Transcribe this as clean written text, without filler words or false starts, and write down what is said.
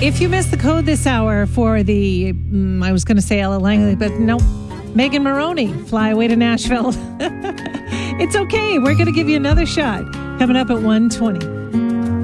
If you missed the code this hour for the, I was going to say Ella Langley, but no, Megan Maroney, Fly Away to Nashville. It's okay. We're going to give you another shot coming up at 1:20.